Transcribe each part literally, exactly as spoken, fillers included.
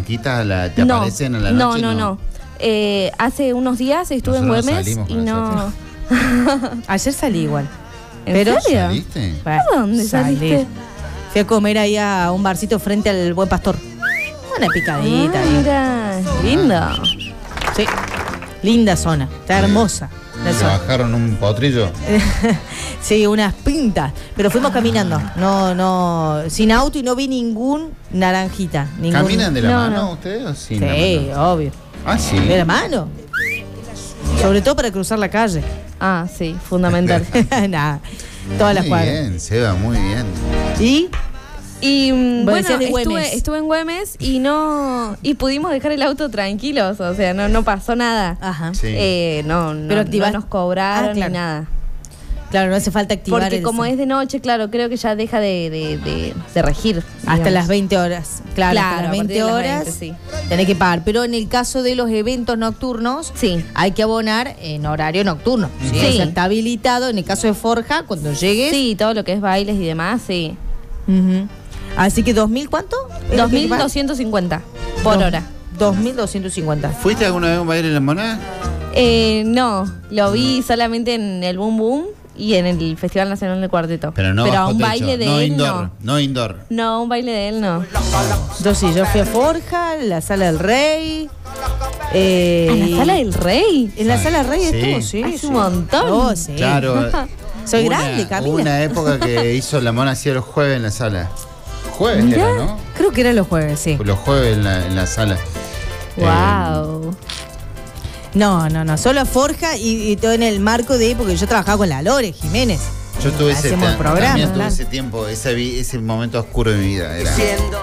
blanquitas la, te no, aparecen en la no, noche? No, no, no. Eh, hace unos días estuve Nosotros en Güemes no y no... Ayer salí igual. ¿En Pero serio? ¿Saliste? Bueno, ¿A dónde salí. saliste? Fui a comer ahí a un barcito frente al Buen Pastor. Una picadita Ah, ahí. mira, lindo. Sí. Linda zona. Está hermosa. la ¿Se zona. bajaron un potrillo? Sí, unas pintas. Pero fuimos caminando. No, no. Sin auto y no vi ningún naranjita. Ningún... ¿Caminan de la No, mano no. ustedes o sin Sí, la mano? obvio. Ah, sí. De la mano. Sobre todo para cruzar la calle. Ah, sí, fundamental. Nada. Todas las Muy cuadras. bien, Seba, muy bien. Y Y mm, Vos bueno, decías de estuve, Güemes. estuve en Güemes y no y pudimos dejar el auto tranquilos, o sea, no no pasó nada. Ajá. Sí. Eh, no, no, Pero activas- no nos cobraron Ah, claro. ni nada. Claro, no hace falta activar Porque el- como es de noche, claro, creo que ya deja de, de, de, de regir. hasta digamos. las veinte horas. Claro, Claro, hasta a las partir veinte de las horas veinte, sí. tenés que pagar. Pero en el caso de los eventos nocturnos, Sí. hay que abonar en horario nocturno. ¿sí? Sí. O sea, está habilitado en el caso de Forja, cuando llegues. Sí, todo lo que es bailes y demás, sí. Ujú. Así que dos mil, ¿cuánto? ¿Es lo dos que mil va? doscientos cincuenta por Dos- hora. dos mil doscientos cincuenta. ¿Fuiste alguna vez a un baile en la moneda? Eh, no, lo vi solamente en el Boom Boom y en el Festival Nacional de Cuarteto. Pero no a bajo un techo, baile de no él indoor, no. no indoor. No, un baile de él no. Yo sí, yo fui a Forja, la Sala del Rey. eh, ¿A la y- Sala del Rey? En la Sala del Rey Sí. estuvo, sí. Hace sí. un montón. Oh, sí. Claro. Soy Una- grande, Camila. Hubo una época que hizo la mona hacía los jueves en la sala. Jueves Mirá, era, ¿no? creo que eran los jueves, sí. Los jueves en la, en la sala. Wow. No, no, no, solo a Forja y, y todo en el marco de, porque yo trabajaba con la Lore Jiménez. Eh, yo tuve ese, Hacemos el ta- programa, también tuve claro. ese tiempo, ese, vi- ese momento oscuro de mi vida. Era,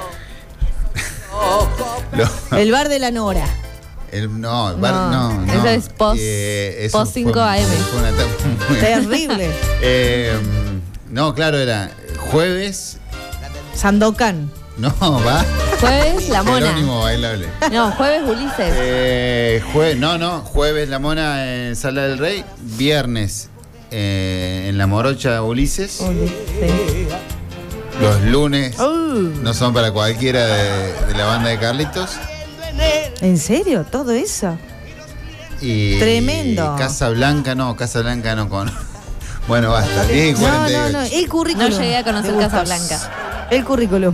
Lo- El bar de la Nora. el- no, el bar, No, no, no. eso es post- Eh, eso post fue- cinco a eme. fue una etapa muy- Terrible. Eh, no, claro, era jueves. Sandokan. No, va. Jueves, la mona. Jerónimo bailable. No, jueves, Ulises. Eh, jue- no, no, jueves la mona en Sala del Rey, viernes eh, en la Morocha Ulises, Ulises, sí. los lunes Uh, no son para cualquiera de, de la banda de Carlitos ¿En serio? ¿Todo eso? y Tremendo. Casa Blanca, no, Casa Blanca no con. Bueno, basta, diez y No, cuarenta y no, ocho. no. El currículum. No llegué a conocer Me gusta. Casablanca. El currículum.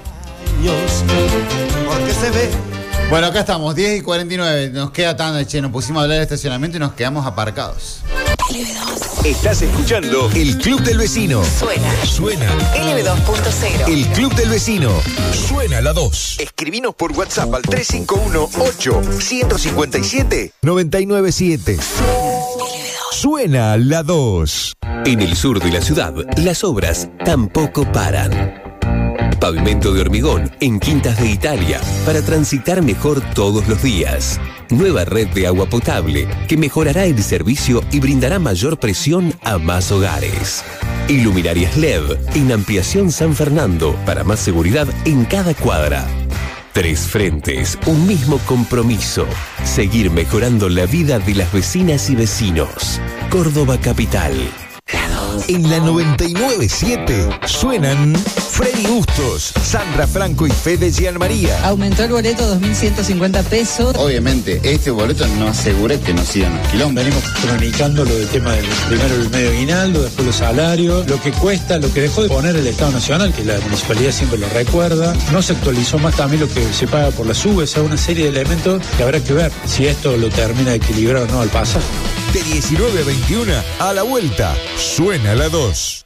Porque se ve. Bueno, acá estamos, diez y cuarenta y nueve. Nos queda tan, che, nos pusimos a hablar de estacionamiento y nos quedamos aparcados. Estás escuchando El Club del Vecino. Suena Suena L B dos punto cero. El Club del Vecino. Suena la dos. Escribinos por WhatsApp al tres cinco uno, ocho, uno cinco siete, nueve nueve siete. Suena la dos. En el sur de la ciudad, las obras tampoco paran. Pavimento de hormigón en Quintas de Italia para transitar mejor todos los días. Nueva red de agua potable que mejorará el servicio y brindará mayor presión a más hogares. Iluminarias L E D en Ampliación San Fernando para más seguridad en cada cuadra. Tres frentes, un mismo compromiso. Seguir mejorando la vida de las vecinas y vecinos. Córdoba Capital. En la noventa y nueve punto siete suenan Freddy Bustos, Sandra Franco y Fede Gianmaría. Aumentó el boleto dos mil ciento cincuenta pesos. Obviamente, este boleto no asegura que nos sigan los quilombos. Venimos cronicando lo del tema del primero el medio aguinaldo, después los salarios, lo que cuesta, lo que dejó de poner el Estado Nacional, que la municipalidad siempre lo recuerda. No se actualizó más también lo que se paga por las U B S, una serie de elementos que habrá que ver si esto lo termina de equilibrar o no al pasar. De diecinueve a veintiuno, a la vuelta, suena la dos.